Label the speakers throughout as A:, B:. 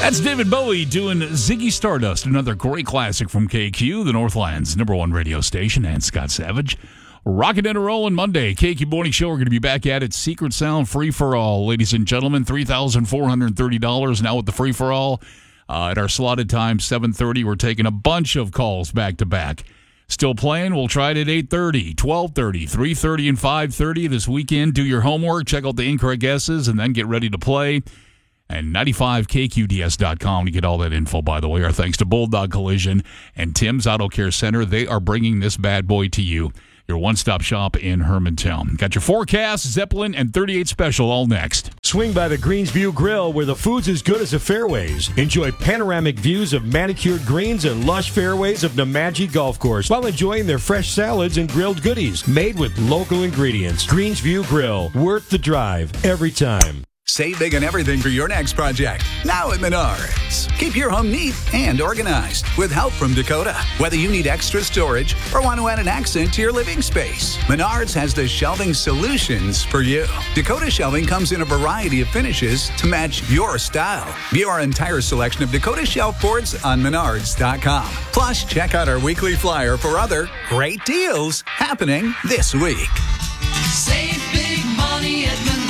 A: That's David Bowie doing Ziggy Stardust, another great classic from KQ, the Northland's #1 radio station, and Scott Savage. Rocking and rolling Monday. KQ Morning Show. We're going to be back at it. Secret Sound Free for All. Ladies and gentlemen, $3,430 now with the Free for All. At our slotted time, 7:30. We're taking a bunch of calls back to back. Still playing? We'll try it at 8:30, 12:30, 3:30, and 5:30 this weekend. Do your homework, check out the incorrect guesses, and then get ready to play. And 95KQDS.com to get all that info, by the way. Our thanks to Bulldog Collision and Tim's Auto Care Center. They are bringing this bad boy to you. Your one-stop shop in Hermantown. Got your forecast, Zeppelin, and 38 Special all next.
B: Swing by the Greensview Grill where the food's as good as the fairways. Enjoy panoramic views of manicured greens and lush fairways of Nemadji Golf Course while enjoying their fresh salads and grilled goodies made with local ingredients. Greensview Grill, worth the drive every time.
C: Save big on everything for your next project. Now at Menards. Keep your home neat and organized with help from Dakota. Whether you need extra storage or want to add an accent to your living space, Menards has the shelving solutions for you. Dakota shelving comes in a variety of finishes to match your style. View our entire selection of Dakota shelf boards on Menards.com. Plus, check out our weekly flyer for other great deals happening this week.
D: Save big money at Menards.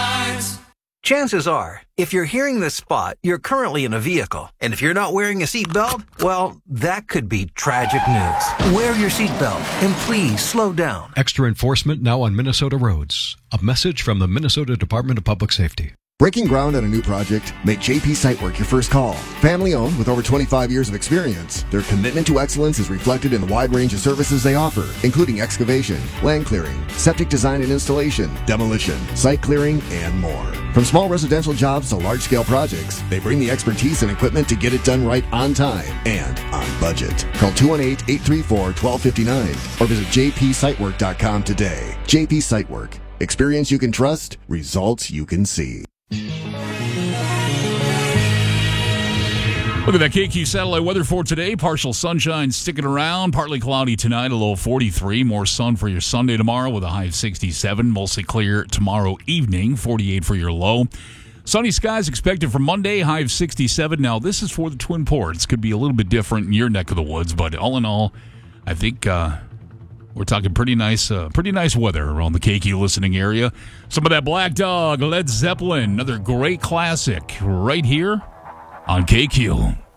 E: Chances are, if you're hearing this spot, you're currently in a vehicle. And if you're not wearing a seatbelt, well, that could be tragic news. Wear your seatbelt and please slow down.
F: Extra enforcement now on Minnesota roads. A message from the Minnesota Department of Public Safety.
G: Breaking ground on a new project? Make JP Sitework your first call. Family owned with over 25 years of experience, their commitment to excellence is reflected in the wide range of services they offer, including excavation, land clearing, septic design and installation, demolition, site clearing, and more. From small residential jobs to large-scale projects, they bring the expertise and equipment to get it done right on time and on budget. Call 218-834-1259 or visit jpsitework.com today. JP Sitework. Experience you can trust, results you can see.
A: Look at that KQ satellite weather for today. Partial sunshine sticking around. Partly cloudy tonight, a low of 43. More sun for your Sunday tomorrow with a high of 67. Mostly clear tomorrow evening, 48 for your low. Sunny skies expected for Monday, high of 67. Now, this is for the Twin Ports. Could be a little bit different in your neck of the woods, but all in all, I think we're talking pretty nice weather around the KQ listening area. Some of that Black Dog, Led Zeppelin, another great classic right here on KQ.